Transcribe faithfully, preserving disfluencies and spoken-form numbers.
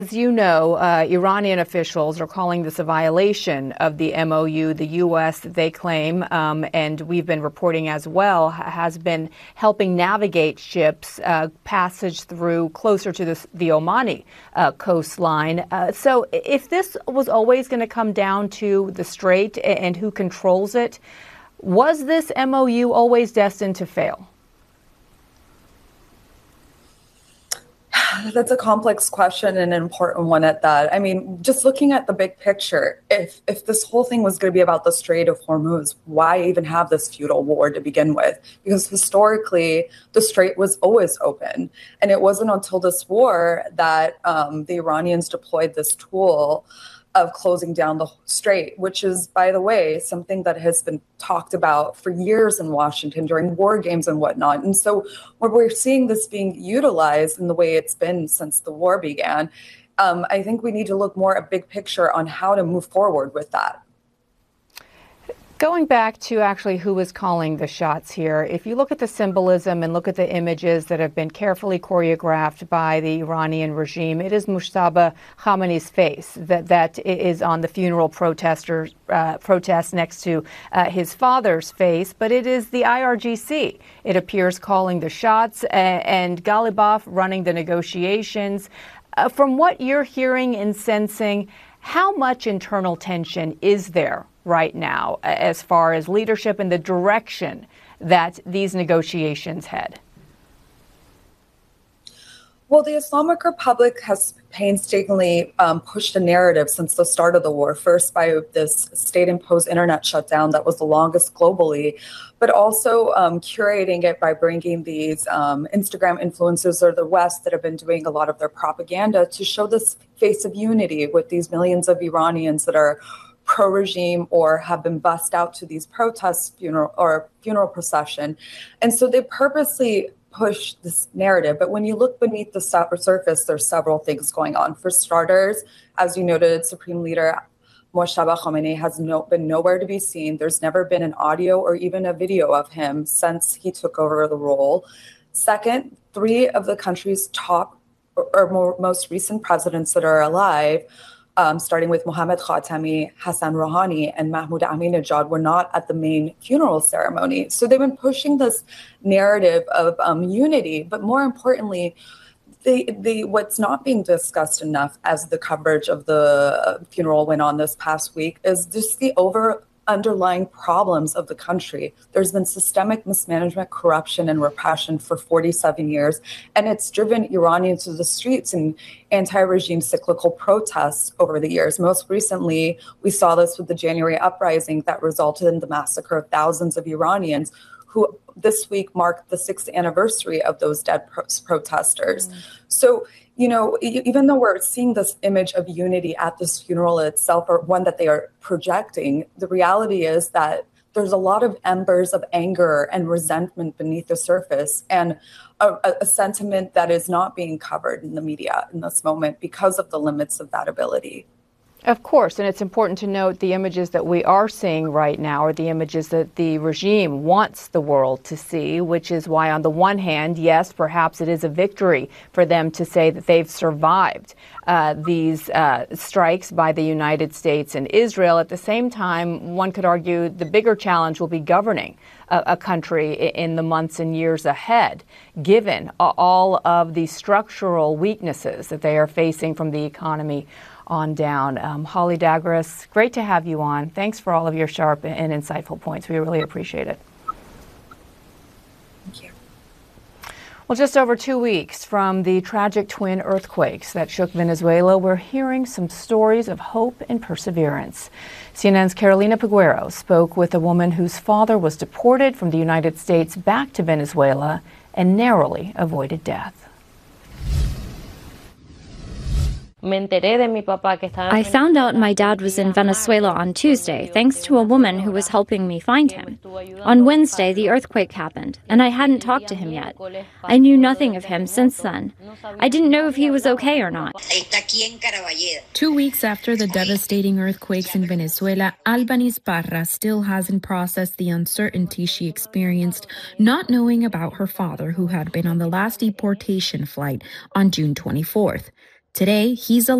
As you know, uh, Iranian officials are calling this a violation of the M O U. The U S, they claim, um, and we've been reporting as well, has been helping navigate ships uh, passage through closer to the, the Omani uh, coastline. Uh, so if this was always going to come down to the strait and who controls it, was this M O U always destined to fail? That's a complex question and an important one at that. I mean, just looking at the big picture, if if this whole thing was going to be about the Strait of Hormuz, why even have this feudal war to begin with? Because historically, the strait was always open. And it wasn't until this war that um, the Iranians deployed this tool of closing down the strait, which is, by the way, something that has been talked about for years in Washington during war games and whatnot. And so when we're seeing this being utilized in the way it's been since the war began, um, I think we need to look more at big picture on how to move forward with that. Going back to actually who is calling the shots here, if you look at the symbolism and look at the images that have been carefully choreographed by the Iranian regime, it is Mojtaba Khamenei's face that, that is on the funeral protesters, uh, protest next to uh, his father's face, but it is the I R G C, it appears, calling the shots, and, and Ghalibaf running the negotiations. Uh, from what you're hearing and sensing, how much internal tension is there right now as far as leadership and the direction that these negotiations head? Well, the Islamic Republic has painstakingly um, pushed a narrative since the start of the war, first by this state-imposed internet shutdown that was the longest globally, but also um, curating it by bringing these um, Instagram influencers of the West that have been doing a lot of their propaganda to show this face of unity with these millions of Iranians that are pro-regime or have been bussed out to these protests funeral or funeral procession. And so they purposely push this narrative. But when you look beneath the surface, there's several things going on. For starters, as you noted, Supreme Leader Mojtaba Khamenei has no, been nowhere to be seen. There's never been an audio or even a video of him since he took over the role. Second, three of the country's top or, or more, most recent presidents that are alive, Um, starting with Mohammad Khatami, Hassan Rouhani, and Mahmoud Ahmadinejad, were not at the main funeral ceremony. So they've been pushing this narrative of um, unity, but more importantly, they, they, what's not being discussed enough as the coverage of the funeral went on this past week is just the over underlying problems of the country. There's been systemic mismanagement, corruption, and repression for forty-seven years, and it's driven Iranians to the streets in anti-regime cyclical protests over the years. Most recently, we saw this with the January uprising that resulted in the massacre of thousands of Iranians, who this week marked the sixth anniversary of those dead pro protesters. Mm. So, you know, even though we're seeing this image of unity at this funeral itself, or one that they are projecting, the reality is that there's a lot of embers of anger and resentment beneath the surface, and a, a sentiment that is not being covered in the media in this moment because of the limits of that ability. Of course, and it's important to note the images that we are seeing right now are the images that the regime wants the world to see, which is why on the one hand, yes, perhaps it is a victory for them to say that they've survived uh, these uh, strikes by the United States and Israel. At the same time, one could argue the bigger challenge will be governing a, a country in the months and years ahead, given all of the structural weaknesses that they are facing from the economy on down. Um, Holly Dagres, great to have you on. Thanks for all of your sharp and insightful points. We really appreciate it. Thank you. Well, just over two weeks from the tragic twin earthquakes that shook Venezuela, we're hearing some stories of hope and perseverance. C N N's Carolina Peguero spoke with a woman whose father was deported from the United States back to Venezuela and narrowly avoided death. I found out my dad was in Venezuela on Tuesday, thanks to a woman who was helping me find him. On Wednesday, the earthquake happened, and I hadn't talked to him yet. I knew nothing of him since then. I didn't know if he was okay or not. Two weeks after the devastating earthquakes in Venezuela, Albaniz Parra still hasn't processed the uncertainty she experienced, not knowing about her father, who had been on the last deportation flight on June twenty-fourth. Today, he's a